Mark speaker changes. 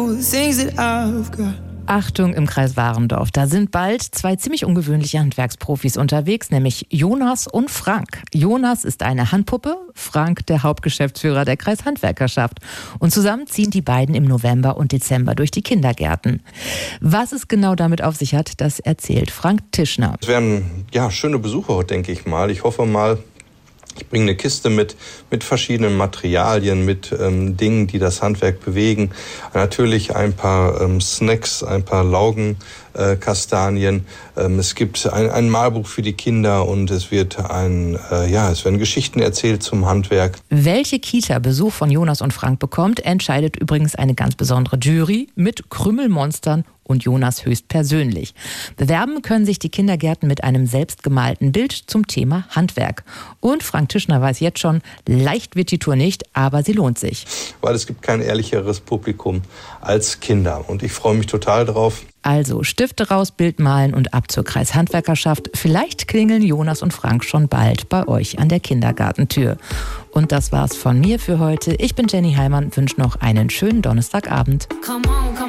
Speaker 1: Achtung im Kreis Warendorf, da sind bald zwei ziemlich ungewöhnliche Handwerksprofis unterwegs, nämlich Jonas und Frank. Jonas ist eine Handpuppe, Frank der Hauptgeschäftsführer der Kreishandwerkerschaft. Und zusammen ziehen die beiden im November und Dezember durch die Kindergärten. Was es genau damit auf sich hat, das erzählt Frank Tischner.
Speaker 2: Es werden schöne Besucher, denke ich mal. Ich hoffe mal, ich bringe eine Kiste mit verschiedenen Materialien, mit Dingen, die das Handwerk bewegen. Natürlich ein paar Snacks, ein paar Laugenkastanien. Es gibt ein Malbuch für die Kinder und es werden Geschichten erzählt zum Handwerk.
Speaker 1: Welche Kita Besuch von Jonas und Frank bekommt, entscheidet übrigens eine ganz besondere Jury mit Krümelmonstern und Jonas höchstpersönlich. Bewerben können sich die Kindergärten mit einem selbstgemalten Bild zum Thema Handwerk. Und Frank Tischner weiß jetzt schon, leicht wird die Tour nicht, aber sie lohnt sich.
Speaker 2: Weil es gibt kein ehrlicheres Publikum als Kinder und ich freue mich total drauf.
Speaker 1: Also Stifte raus, Bild malen und ab zur Kreishandwerkerschaft. Vielleicht klingeln Jonas und Frank schon bald bei euch an der Kindergartentür. Und das war's von mir für heute. Ich bin Jenny Heimann, wünsche noch einen schönen Donnerstagabend.